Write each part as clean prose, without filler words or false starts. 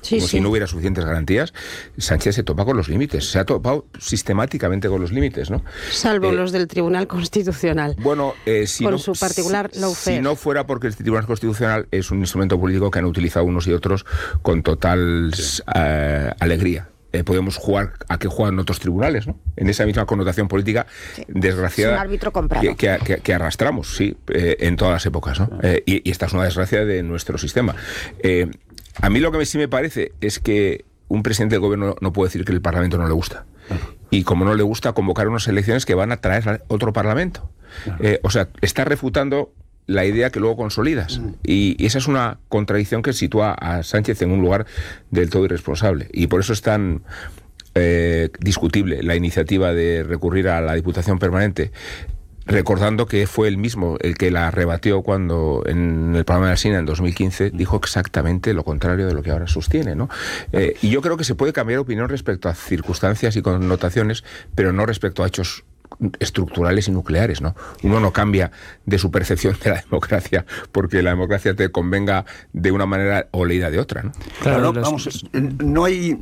si no hubiera suficientes garantías, Sánchez se topa con los límites, se ha topado sistemáticamente con los límites, ¿no? Salvo los del Tribunal Constitucional. Bueno, su particular lawfare. Si no fuera porque el Tribunal Constitucional es un instrumento político que han utilizado unos y otros con total alegría. Podemos jugar a que juegan otros tribunales, ¿no? En esa misma connotación política desgraciada. Es un árbitro comprado. Que arrastramos, en todas las épocas, ¿no? Y esta es una desgracia de nuestro sistema. A mí lo que sí me parece es que un presidente del gobierno no puede decir que el Parlamento no le gusta. Y como no le gusta, convocar unas elecciones que van a traer otro Parlamento. O sea, está refutando la idea que luego consolidas. Y esa es una contradicción que sitúa a Sánchez en un lugar del todo irresponsable. Y por eso es tan discutible la iniciativa de recurrir a la Diputación Permanente, recordando que fue él mismo el que la rebatió cuando en el programa de Alsina en 2015 dijo exactamente lo contrario de lo que ahora sostiene, ¿no? Y yo creo que se puede cambiar de opinión respecto a circunstancias y connotaciones, pero no respecto a hechos estructurales y nucleares, ¿no? Uno no cambia de su percepción de la democracia porque la democracia te convenga de una manera o leída de otra, ¿no? Claro, vamos, no hay...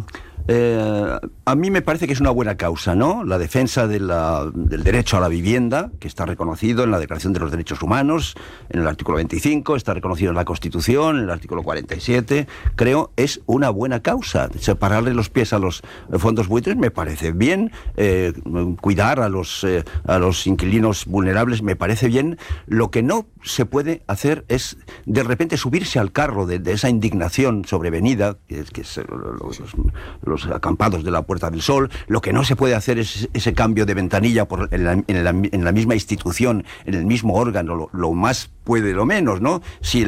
a mí me parece que es una buena causa, ¿no? La defensa del derecho a la vivienda, que está reconocido en la Declaración de los Derechos Humanos, en el artículo 25, está reconocido en la Constitución, en el artículo 47, creo, es una buena causa. Separarle los pies a los fondos buitres me parece bien, cuidar a los inquilinos vulnerables me parece bien. Lo que no se puede hacer es de repente subirse al carro de esa indignación sobrevenida, que es los acampados de la Puerta del Sol. Lo que no se puede hacer es ese cambio de ventanilla en la misma institución, en el mismo órgano, lo más puede lo menos, ¿no? Si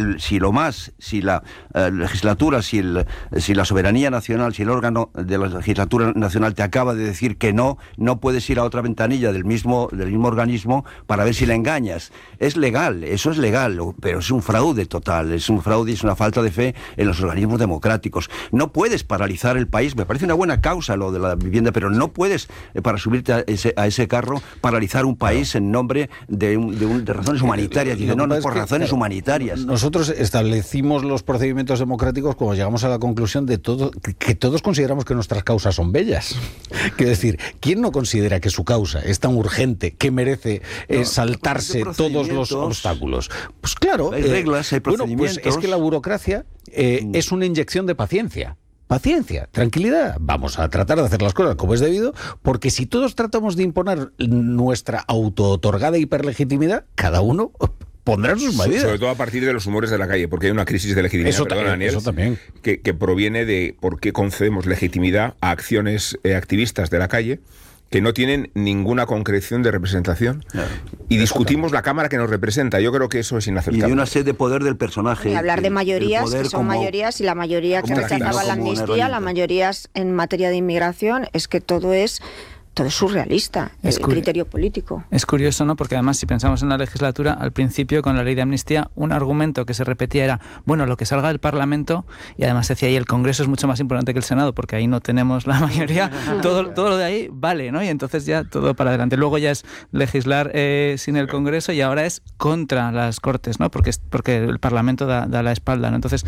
la legislatura, si la soberanía nacional, si el órgano de la legislatura nacional te acaba de decir que no puedes ir a otra ventanilla del mismo organismo para ver si la engañas. Es legal, eso es legal, pero es un fraude total, es un fraude y es una falta de fe en los organismos democráticos. No puedes paralizar el país, me parece una buena causa lo de la vivienda, pero no puedes, para subirte a ese carro, paralizar un país en nombre de razones humanitarias. Dice, no, por razones humanitarias. Nosotros establecimos los procedimientos democráticos cuando llegamos a la conclusión de que todos consideramos que nuestras causas son bellas. Quiero decir, ¿quién no considera que su causa es tan urgente que merece saltarse todos los obstáculos? Pues claro, hay reglas, hay procedimientos. Bueno, pues es que la burocracia es una inyección de paciencia. Paciencia, tranquilidad. Vamos a tratar de hacer las cosas como es debido, porque si todos tratamos de imponer nuestra auto-otorgada hiperlegitimidad, cada uno pondrá sus medidas. Sobre todo a partir de los humores de la calle, porque hay una crisis de legitimidad, Daniel, eso también. Que proviene de por qué concedemos legitimidad a acciones activistas de la calle que no tienen ninguna concreción de representación. Y discutimos la Cámara que nos representa. Yo creo que eso es inaceptable. Y de una sed de poder del personaje. Y hablar de mayorías, que son mayorías, y la mayoría que rechazaba la amnistía, la mayoría en materia de inmigración, es que todo es surrealista, el criterio político. Es curioso, ¿no? Porque además, si pensamos en la legislatura, al principio, con la ley de amnistía, un argumento que se repetía era, bueno, lo que salga del Parlamento, y además se decía ahí, el Congreso es mucho más importante que el Senado, porque ahí no tenemos la mayoría, todo lo de ahí vale, ¿no? Y entonces ya todo para adelante. Luego ya es legislar sin el Congreso, y ahora es contra las Cortes, ¿no? Porque el Parlamento da la espalda, ¿no? Entonces,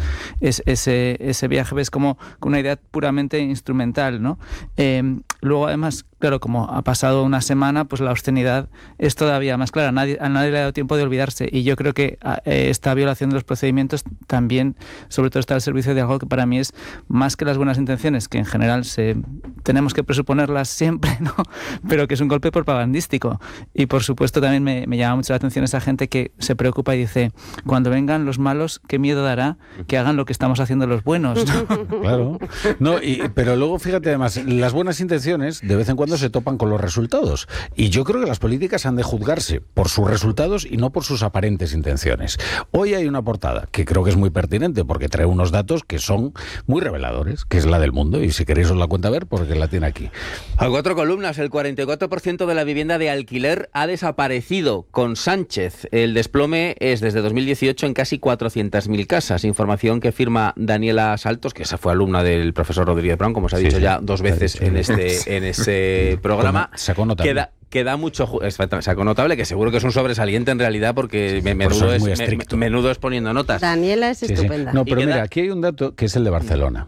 ese viaje ves como una idea puramente instrumental, ¿no? Luego, además, claro, como ha pasado una semana, pues la obscenidad es todavía más clara. A nadie le ha dado tiempo de olvidarse. Y yo creo que esta violación de los procedimientos también, sobre todo, está al servicio de algo que para mí es más que las buenas intenciones, que en general tenemos que presuponerlas siempre, ¿no? Pero que es un golpe propagandístico. Y por supuesto también me llama mucho la atención esa gente que se preocupa y dice, cuando vengan los malos, qué miedo dará que hagan lo que estamos haciendo los buenos, ¿no? Claro. No, pero luego fíjate, además, las buenas intenciones de vez en cuando se topan con los resultados. Y yo creo que las políticas han de juzgarse por sus resultados y no por sus aparentes intenciones. Hoy hay una portada que creo que es muy pertinente porque trae unos datos que son muy reveladores, que es la del Mundo, y si queréis os la cuento a ver porque la tiene aquí. A 4 columnas, el 44% de la vivienda de alquiler ha desaparecido con Sánchez. El desplome es desde 2018 en casi 400.000 casas. Información que firma Daniela Saltos, que esa fue alumna del profesor Rodríguez Brown, como se ha dicho ya dos veces en este programa. Sacó notable. Queda mucho... Sacó notable, que seguro que es un sobresaliente en realidad, porque menudo es poniendo notas. Daniela es estupenda. No, pero mira, aquí hay un dato que es el de Barcelona.